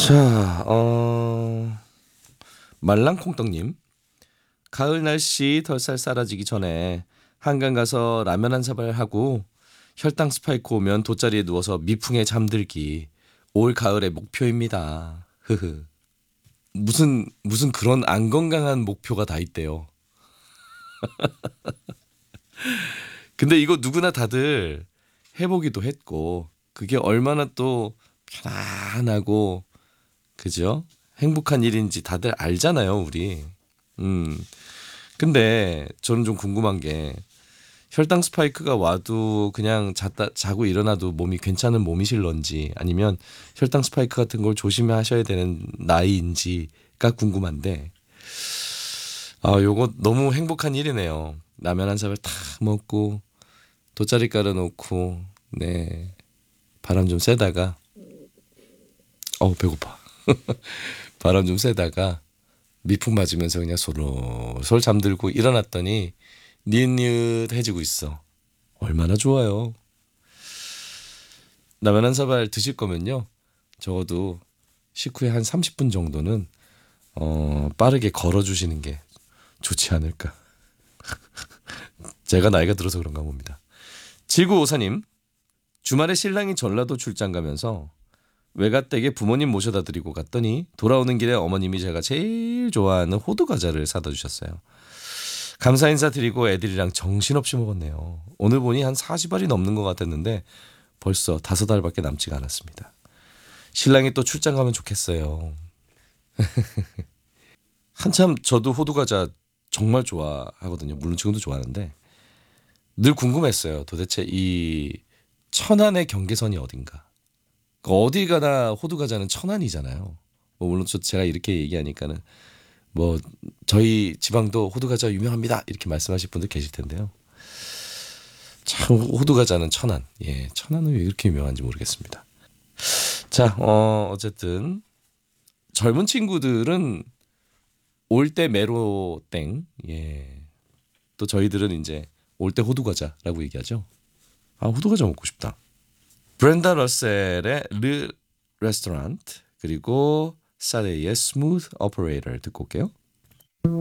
자, 말랑콩떡님. 가을 날씨 덜 쌀쌀해지기 전에 한강 가서 라면 한 사발 하고 혈당 스파이크 오면 돗자리에 누워서 미풍에 잠들기. 올 가을의 목표입니다. 흐흐. 무슨 그런 안 건강한 목표가 다 있대요. 근데 이거 누구나 다들 해보기도 했고 그게 얼마나 또 편안하고 그죠? 행복한 일인지 다들 알잖아요, 우리. 음. 근데 저는 좀 궁금한 게 혈당 스파이크가 와도 그냥 자고 일어나도 몸이 괜찮은 몸이실런지 아니면 혈당 스파이크 같은 걸 조심하셔야 되는 나이인지가 궁금한데 요거 너무 행복한 일이네요. 라면 한 사발 탁 먹고 돗자리 깔아놓고 네 바람 좀 쐬다가 배고파. 바람 좀 쐬다가 미풍 맞으면서 그냥 솔솔 잠들고 일어났더니 니릇니릇해지고 있어. 얼마나 좋아요. 라면 한 사발 드실 거면요. 적어도 식후에 한 30분 정도는 빠르게 걸어주시는 게 좋지 않을까. 제가 나이가 들어서 그런가 봅니다. 7954님. 주말에 신랑이 전라도 출장 가면서 외가댁에 부모님 모셔다 드리고 갔더니 돌아오는 길에 어머님이 제가 제일 좋아하는 호두 과자를 사다 주셨어요. 감사 인사 드리고 애들이랑 정신없이 먹었네요. 오늘 보니 한 40알이 넘는 것 같았는데 벌써 5알밖에 남지가 않았습니다. 신랑이 또 출장 가면 좋겠어요. 한참 저도 호두 과자 정말 좋아하거든요. 물론 지금도 좋아하는데 늘 궁금했어요. 도대체 이 천안의 경계선이 어딘가. 어디 가나 호두 과자는 천안이잖아요. 물론 제가 이렇게 얘기하니까는 저희 지방도 호두 과자 유명합니다 이렇게 말씀하실 분들 계실 텐데요. 참 호두 과자는 천안. 예, 천안은 왜 이렇게 유명한지 모르겠습니다. 자, 어쨌든 젊은 친구들은 올 때 메로 땡. 예. 또 저희들은 이제 올 때 호두 과자라고 얘기하죠. 호두 과자 먹고 싶다. 브렌다 러셀의 르 레스토랑트 그리고 사데이의 스무드 오퍼레이터 듣고 올게요.